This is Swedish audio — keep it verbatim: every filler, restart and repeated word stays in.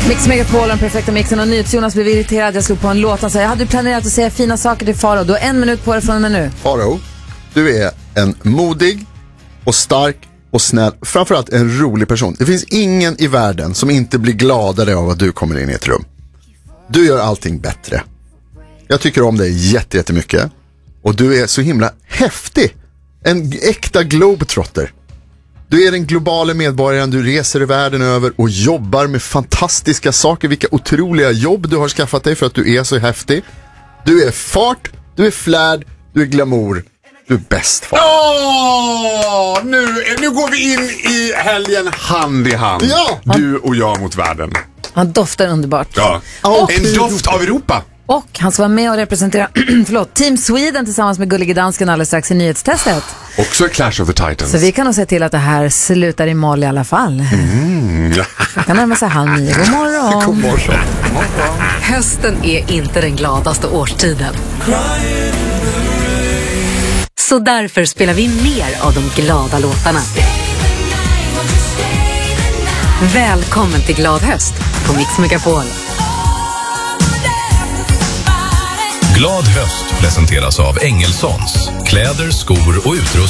Mix Megapol, den perfekta mixen, och NyhetsJonas blev irriterad. Jag slog på en låt och sa, jag hade planerat att säga fina saker till Faro. Du har en minut på dig från och med nu. Faro, du är en modig och stark och snäll, framförallt en rolig person. Det finns ingen i världen som inte blir gladare av att du kommer in i ett rum. Du gör allting bättre. Jag tycker om dig jätte, jättemycket. Och du är så himla häftig. En äkta globetrotter. Du är den globala medborgaren, du reser i världen över och jobbar med fantastiska saker. Vilka otroliga jobb du har skaffat dig för att du är så häftig. Du är fart, du är flärd, du är glamour. Du är bäst, far. Åh, nu, nu går vi in i helgen hand i hand. Ja. Du och jag mot världen. Han doftar underbart. Ja. Och, En doft av Europa. och han ska vara med och representera förlåt, Team Sweden tillsammans med Gullige Dansken alldeles strax i nyhetstestet. Också Clash of the Titans. Så vi kan nog se till att det här slutar i moll i alla fall. Mm. Jag kan närma sig halv nio. God morgon. God morgon. Hösten är inte den gladaste årstiden. Så därför spelar vi mer av de glada låtarna. Välkommen till Glad höst på Mix Megapol. Glad höst presenteras av Engelsons. Kläder, skor och utrustning